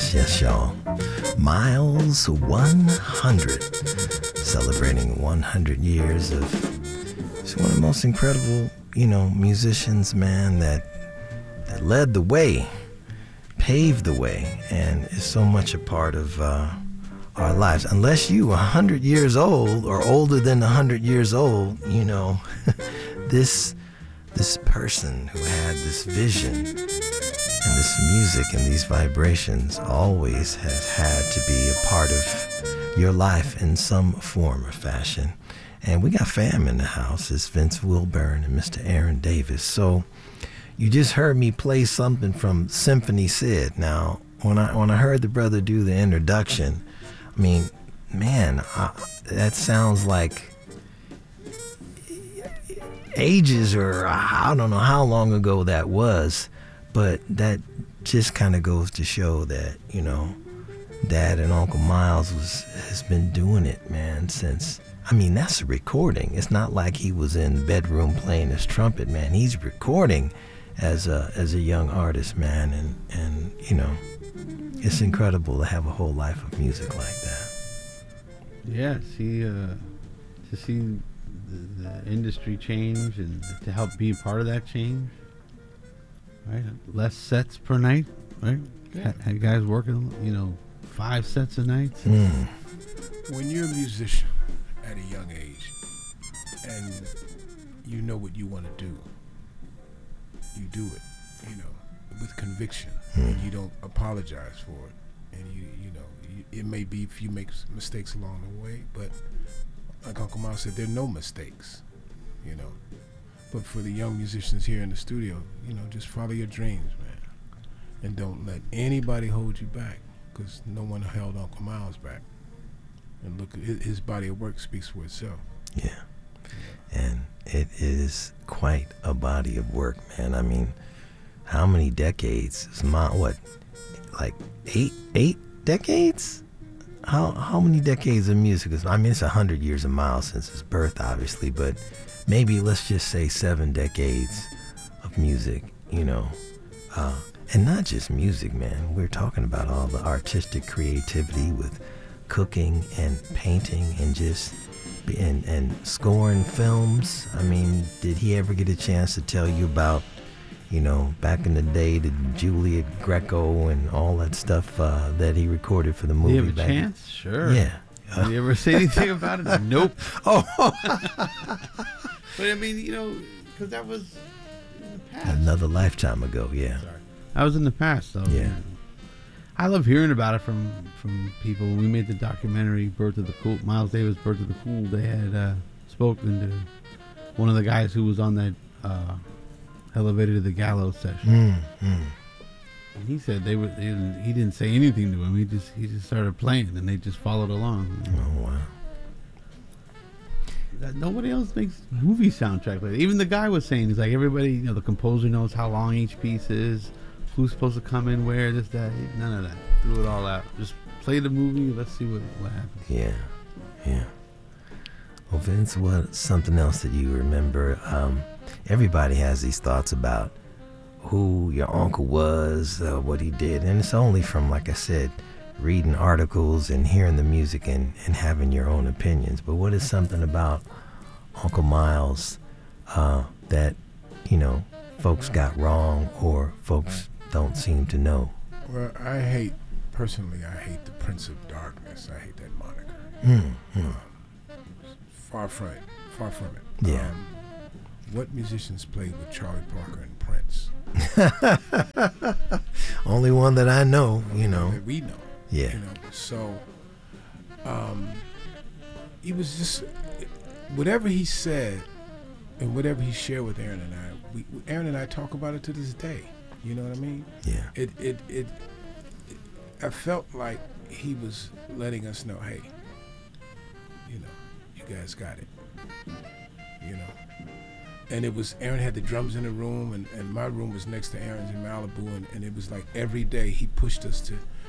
Yes, y'all. Miles 100. Celebrating 100 years of... He's one of the most incredible, musicians, man, that led the way, paved the way, and is so much a part of our lives. Unless you 100 years old or older than 100 years old, this person who had this vision and this music and these vibrations always has had to be a part of your life in some form or fashion. And we got fam in the house. It's Vince Wilburn and Mr. Aaron Davis. So you just heard me play something from Symphony Sid. Now, when I heard the brother do the introduction, I mean, man, that sounds like ages, or I don't know how long ago that was, but that just kind of goes to show that, Dad and Uncle Miles has been doing it, man, since, that's a recording. It's not like he was in the bedroom playing his trumpet, man. He's recording as a young artist, man, and it's incredible to have a whole life of music like that. Yeah, to see the industry change and to help be a part of that change, right? Less sets per night, right? Yeah. Had guys working, 5 sets a night. When you're a musician at a young age and you know what you want to do, you do it, with conviction, and you don't apologize for it. And it may be if you make mistakes along the way, but like Uncle Miles said, there are no mistakes, But for the young musicians here in the studio, just follow your dreams, man. And don't let anybody hold you back, because no one held Uncle Miles back. And look, his body of work speaks for itself. Yeah. And it is quite a body of work, man. How many decades? Like eight decades? How many decades of music is? It's 100 years of Miles since his birth, obviously, but maybe let's just say 7 decades of music, and not just music, man. We're talking about all the artistic creativity with cooking and painting and just and scoring films. Did he ever get a chance to tell you about, back in the day, the Juliet Greco and all that stuff that he recorded for the movie? Do you have a chance? Sure. Yeah. Did you ever say anything about it? Nope. Oh. But because that was in the past. Another lifetime ago, yeah. Sorry. I was in the past, though. Yeah. I love hearing about it from people. When we made the documentary Birth of the Cool, Miles Davis, Birth of the Cool, they had spoken to one of the guys who was on that Elevated to the Gallows session. And he said he didn't say anything to him. He just started playing, and they just followed along. Oh, wow. Nobody else makes movie soundtrack like that. Even the guy was saying, he's like, everybody, the composer knows how long each piece is, who's supposed to come in where, this, that. None of that. Threw it all out. Just play the movie. Let's see what happens. Yeah. Well, Vince, what's something else that you remember? Everybody has these thoughts about who your uncle was, what he did. And it's only from, like I said, reading articles and hearing the music and having your own opinions. But what is something about Uncle Miles that, folks got wrong or folks don't seem to know? Well, I hate the Prince of Darkness. I hate that moniker. Far from it. Yeah. What musicians played with Charlie Parker and Prince? Only one that I know, That we know. Yeah. So he was just, whatever he said and whatever he shared with Aaron and I, Aaron and I talk about it to this day. You know what I mean? Yeah. I felt like he was letting us know, hey, you guys got it. And it was, Aaron had the drums in the room, and my room was next to Aaron's in Malibu, and it was like every day he pushed us